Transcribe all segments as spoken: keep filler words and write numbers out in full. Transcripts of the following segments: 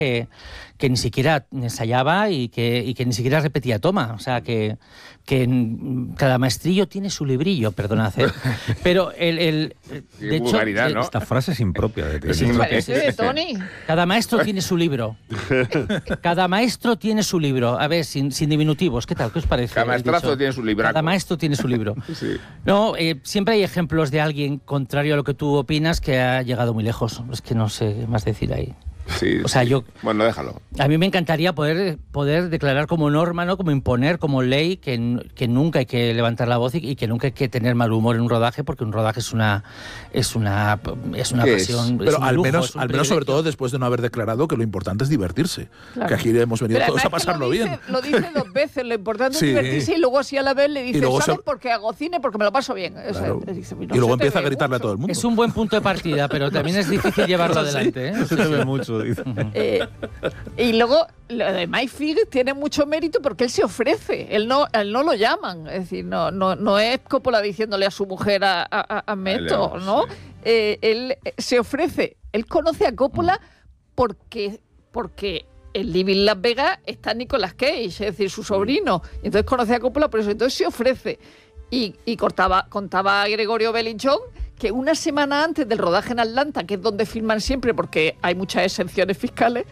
Que, que ni siquiera ensayaba y que, y que ni siquiera repetía toma. O sea, que, que cada maestrillo tiene su librillo, perdonad. ¿eh? Pero el... el de hecho, el, ¿no? Esta frase es impropia de ti. Sí, parece de Tony. Cada maestro tiene su libro. Cada maestro tiene su libro. A ver, sin, sin diminutivos. ¿Qué tal? ¿Qué os parece? Cada maestrazo tiene su libro. Cada maestro tiene su libro. Sí. No, eh, siempre hay ejemplos de alguien contrario a lo que tú opinas que ha llegado muy lejos. Es que no sé qué más decir ahí. Sí, o sea, sí. yo... Bueno, déjalo. A mí me encantaría poder, poder declarar como norma, ¿no? Como imponer, como ley, que, que nunca hay que levantar la voz y, y que nunca hay que tener mal humor en un rodaje, porque un rodaje es una es una, es una pasión. Es? Pero es al lujo, menos, al menos sobre todo después de no haber declarado que lo importante es divertirse. Claro. Que aquí hemos venido Pero todos a pasarlo lo dice, bien. Lo dice dos veces, lo importante sí. es divertirse, y luego así a la vez le dice, ¿sabes se... por qué hago cine? Porque me lo paso bien. Claro. O sea, dice, no y luego empieza a gritarle mucho. a todo el mundo. Es un buen punto de partida, pero también es difícil llevarlo adelante. ¿eh? No se te ve mucho. Dice. Eh, y luego lo de Mike Figgis tiene mucho mérito porque él se ofrece, él no, él no lo llaman, es decir, no, no, no es Coppola diciéndole a su mujer a, a, a Meto, ¿no? Sí. Eh, él se ofrece, él conoce a Coppola porque, porque en Living Las Vegas está Nicolas Cage, es decir, su sobrino, y entonces conoce a Coppola por eso, entonces se ofrece. Y, y cortaba, contaba a Gregorio Belinchón que una semana antes del rodaje en Atlanta, que es donde filman siempre porque hay muchas exenciones fiscales,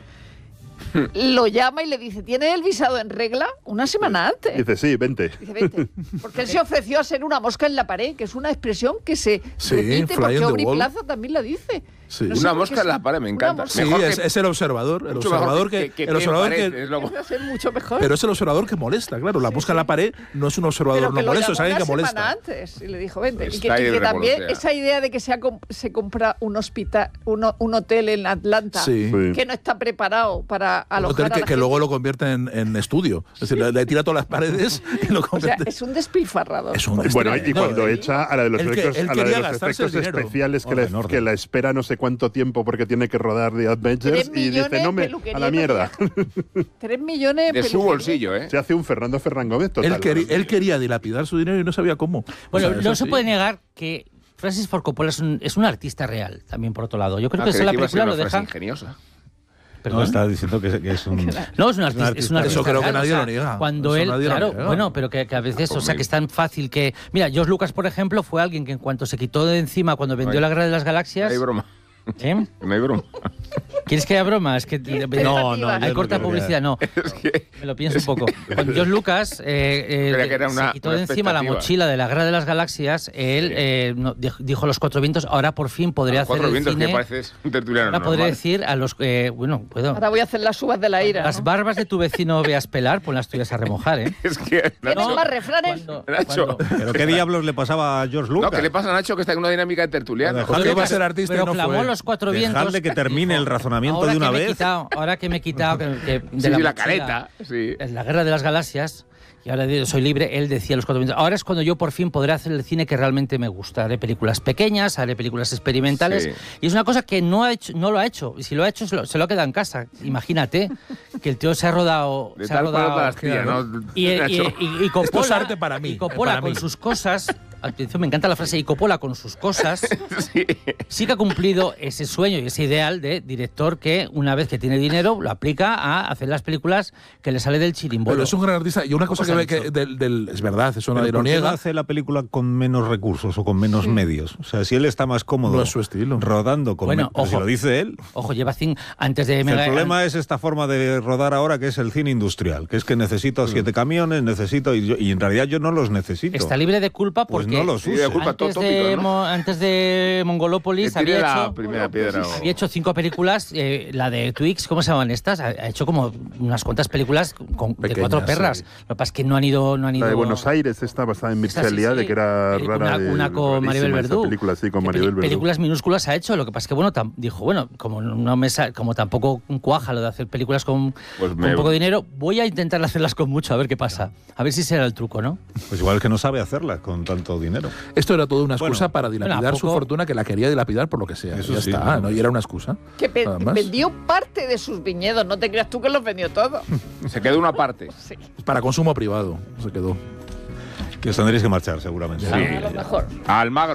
lo llama y le dice, ¿tiene el visado en regla? Una semana antes. Dice, sí, vente. Dice, vente. Porque él se ofreció a ser una mosca en la pared, que es una expresión que se sí, repite porque Aubrey Plaza también la dice. Sí. No una mosca en la pared, me encanta. Sí, es, que, es el observador. El observador que... que, que el observador parece, que es lo... es mucho mejor. Pero es el observador que molesta, claro. La sí, mosca sí. en la pared no es un observador no molesto, es alguien que molesta. Una semana antes y le dijo, vente. Y que, y que también esa idea de que se, ha, se compra un hospital, un, un hotel en Atlanta, sí. que no está preparado para alojar hotel que, a la que gente. luego lo convierte en, en estudio. Es decir, le, le tira todas las paredes y lo convierte. O sea, es un despilfarrador. Es un bueno, y cuando no, echa a la de los el efectos, que, el a la de los efectos especiales que, le, que la espera no sé cuánto tiempo porque tiene que rodar The Avengers y dice, no me, a la mierda. Tres millones de su bolsillo, ¿eh? Se hace un Fernando Ferran Gómez total. Él, quería, él quería dilapidar su dinero y no sabía cómo. Bueno, o sea, no se sí. puede negar que Francis Ford Coppola es un, es un artista real, también por otro lado. Yo creo ah, que eso la película lo deja... ingeniosa. ¿Perdón? No, está diciendo que, que es un... No, es un artista, es un artista Eso creo real, que nadie o sea, lo niega. Cuando eso él, claro, niega. bueno, pero que, que a veces, o sea, que es tan fácil que... Mira, George Lucas, por ejemplo, fue alguien que en cuanto se quitó de encima, cuando vendió Ay, La Guerra de las Galaxias... Hay broma. ¿Eh? No hay broma. ¿Quieres que haya broma? Es que no, no, hay corta no publicidad, no. Es que, me lo pienso un poco. Cuando George Lucas eh, eh, que era una, se quitó de encima la mochila de La Guerra de las Galaxias, él sí. eh, no, dijo Los Cuatro Vientos, ahora por fin podría hacer el vientos, cine. Que pareces un tertuliano ahora normal. podría decir a los eh, bueno, puedo. Ahora voy a hacer las uvas de la ira. Las ¿no? barbas de tu vecino veas pelar, pon las tuyas a remojar, ¿eh? Es que ¿Tienes más refranes? Cuando, Nacho. cuando... ¿Pero qué diablos le pasaba a George Lucas? No, ¿qué le pasa a Nacho que está en una dinámica de tertuliano? Dejadle va a ser artista pero y no clamó fue. Los Cuatro Vientos. Dejadle que termine el razonamiento ahora de una que me vez. He quitado, ahora que me he quitado que, que de sí, la, sí, la mochila, careta, sí. En La Guerra de las Galaxias, y ahora soy libre, él decía Los Cuatro Vientos. Ahora es cuando yo por fin podré hacer el cine que realmente me gusta. Haré películas pequeñas, haré películas experimentales. Sí. Y es una cosa que no, ha hecho, no lo ha hecho. Y si lo ha hecho, se lo, se lo ha quedado en casa. Imagínate que el tío se ha rodado... De se tal ha rodado para astilla, ¿no? Y, y, y, y, y Coppola, esto es arte para mí. Y Coppola para con mí. sus cosas... Atención, me encanta la frase, y Coppola con sus cosas sí. sí que ha cumplido ese sueño y ese ideal de director que una vez que tiene dinero lo aplica a hacer las películas que le sale del chirimbolo. Pero es un gran artista y una cosa que ve que del, del, es verdad, eso nadie lo niega. ¿Por qué no hace la película con menos recursos o con menos sí. medios? O sea, si él está más cómodo no es su estilo. rodando con bueno, me... ojo, si lo dice él. Ojo, lleva cinco antes de... El Mega... problema es esta forma de rodar ahora que es el cine industrial, que es que necesito mm. siete camiones, necesito y, yo, y en realidad yo no los necesito. Está libre de culpa porque pues no los uso. Antes, tópico, de, ¿no? antes de Mongolópolis había hecho, primera piedra, o... había hecho cinco películas, eh, la de Twix, ¿cómo se llaman estas? Ha, ha hecho como unas cuantas películas con, Pequeñas, de cuatro perras. Sí. Lo que pasa es que no han ido... No han ido... La de Buenos Aires esta basada en Mircea Eliade, sí, sí. que era una, rara. De, una con Maribel Verdú. Película, sí, con Maribel Verdú. Películas minúsculas ha hecho, lo que pasa es que bueno, tam, dijo, bueno, como no me sa como tampoco cuaja lo de hacer películas con, pues con me... poco dinero, voy a intentar hacerlas con mucho, a ver qué pasa. A ver si será el truco, ¿no? Pues igual que no sabe hacerlas con tanto dinero. Esto era toda una excusa bueno, para dilapidar bueno, su fortuna, que la quería dilapidar por lo que sea. Eso ya sí, está, claro. ¿no? Y era una excusa. Que vendió parte de sus viñedos, no te creas tú que los vendió todos. Se quedó una parte. Sí. Para consumo privado, se quedó. Que os tendréis que marchar, seguramente. Sí. A lo mejor. A Almagro.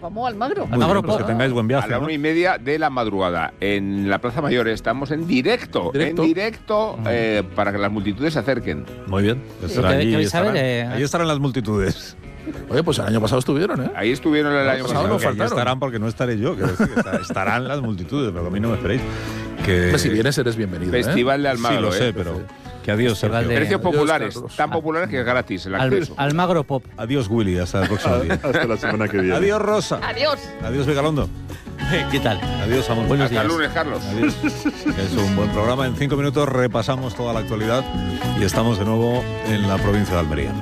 vamos al Magro. Muy bien, pues que tengáis buen viaje. A la ¿no? una y media de la madrugada, en la Plaza Mayor, estamos en directo, ¿Directo? en directo, eh, para que las multitudes se acerquen. Muy bien. Pues Sí. allí, ¿Queréis saber, estarán, eh? ahí estarán las multitudes. Oye, pues el año pasado estuvieron, ¿eh? Ahí estuvieron el año pasado pasado. no Que allí faltaron. estarán porque no estaré yo. Quiero decir, que estarán las multitudes, pero a mí no me esperéis. Que... Pues si vienes eres bienvenido, ¿eh? Festival de Almagro, Sí, lo sé, ¿eh? pero que adiós, Festival Sergio. de- Precios Adiós, populares, Carlos. tan populares que es gratis el Al, acceso. Almagro Pop. Adiós, Willy. Hasta el próximo día. Hasta la semana que viene. Adiós, Rosa. Adiós. Adiós, Vigalondo. ¿Qué tal? Adiós, Amor. Buenos Hasta el días. lunes, Carlos. Adiós. Que es un buen programa. En cinco minutos repasamos toda la actualidad y estamos de nuevo en la provincia de Almería.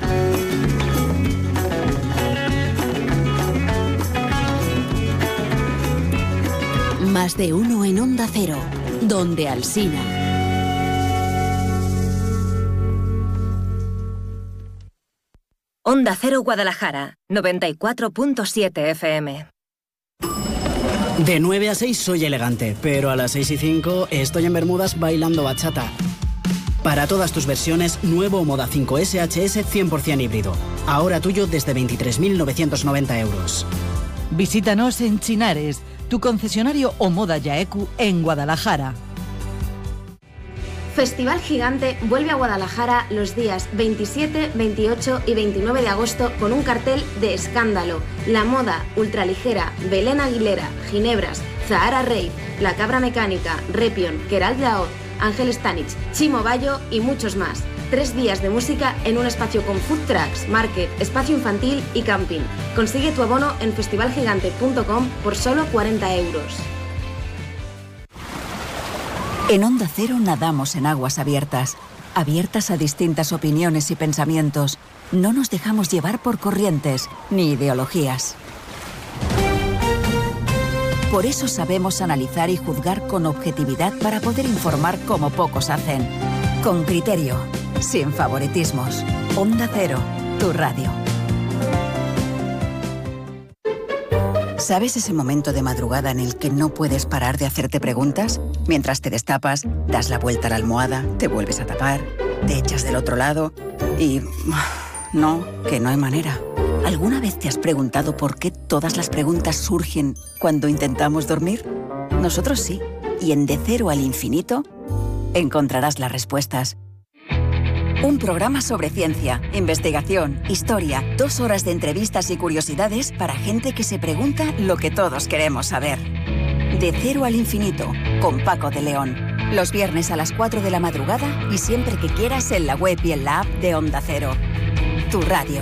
Más de uno en Onda Cero, donde Alsina. Onda Cero Guadalajara, noventa y cuatro punto siete F M. De nueve a seis soy elegante, pero a las seis y cinco estoy en Bermudas bailando bachata. Para todas tus versiones, nuevo Moda cinco S H S cien por ciento híbrido. Ahora tuyo desde veintitrés mil novecientos noventa euros. Visítanos en Chinares, tu concesionario Omoda Yaeku en Guadalajara. Festival Gigante vuelve a Guadalajara los días veintisiete, veintiocho y veintinueve de agosto con un cartel de escándalo. La Moda, Ultraligera, Belén Aguilera, Ginebras, Zahara Rave, La Cabra Mecánica, Repion, Keral Daoud, Ángel Stanich, Chimo Bayo y muchos más. Tres días de música en un espacio con food trucks, market, espacio infantil y camping. Consigue tu abono en festival gigante punto com por solo cuarenta euros. En Onda Cero nadamos en aguas abiertas, abiertas a distintas opiniones y pensamientos. No nos dejamos llevar por corrientes ni ideologías. Por eso sabemos analizar y juzgar con objetividad para poder informar como pocos hacen. Con criterio, sin favoritismos. Onda Cero, tu radio. ¿Sabes ese momento de madrugada en el que no puedes parar de hacerte preguntas? Mientras te destapas, das la vuelta a la almohada, te vuelves a tapar, te echas del otro lado y... No, que no hay manera. ¿Alguna vez te has preguntado por qué todas las preguntas surgen cuando intentamos dormir? Nosotros sí. Y en De Cero al Infinito encontrarás las respuestas. Un programa sobre ciencia, investigación, historia, dos horas de entrevistas y curiosidades para gente que se pregunta lo que todos queremos saber. De Cero al Infinito, con Paco de León. Los viernes a las cuatro de la madrugada y siempre que quieras en la web y en la app de Onda Cero. Tu radio.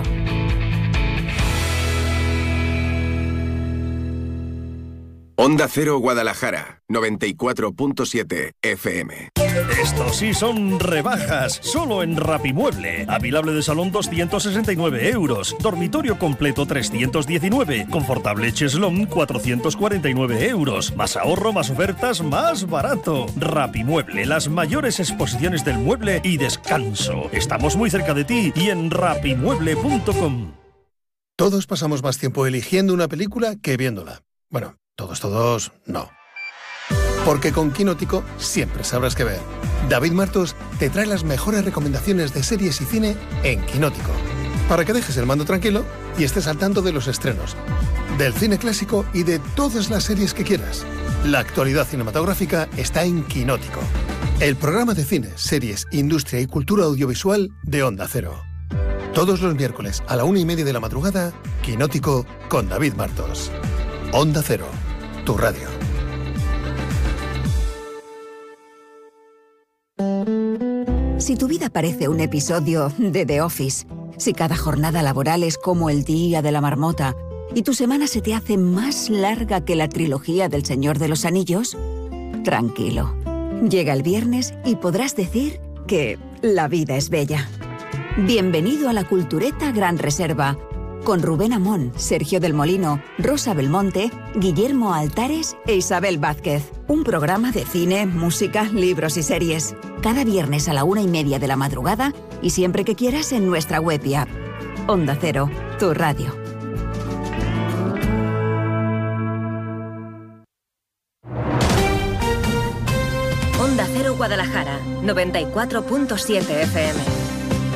Onda Cero Guadalajara, noventa y cuatro punto siete F M. Estos sí son rebajas, solo en Rapimueble. Avilable de salón doscientos sesenta y nueve euros, dormitorio completo trescientos diecinueve, confortable cheslón cuatrocientos cuarenta y nueve euros. Más ahorro, más ofertas, más barato. Rapimueble, las mayores exposiciones del mueble y descanso. Estamos muy cerca de ti y en rapimueble punto com. Todos pasamos más tiempo eligiendo una película que viéndola. Bueno, todos, todos, no. Porque con Quinótico siempre sabrás qué ver. David Martos te trae las mejores recomendaciones de series y cine en Quinótico. Para que dejes el mando tranquilo y estés al tanto de los estrenos, del cine clásico y de todas las series que quieras. La actualidad cinematográfica está en Quinótico. El programa de cine, series, industria y cultura audiovisual de Onda Cero. Todos los miércoles a la una y media de la madrugada, Quinótico con David Martos. Onda Cero, tu radio. Si tu vida parece un episodio de The Office, si cada jornada laboral es como el día de la marmota y tu semana se te hace más larga que la trilogía del Señor de los Anillos, tranquilo. Llega el viernes y podrás decir que la vida es bella. Bienvenido a la Cultureta Gran Reserva, con Rubén Amón, Sergio del Molino, Rosa Belmonte, Guillermo Altares e Isabel Vázquez. Un programa de cine, música, libros y series. Cada viernes a la una y media de la madrugada y siempre que quieras en nuestra web y app. Onda Cero, tu radio. Onda Cero Guadalajara, noventa y cuatro punto siete F M.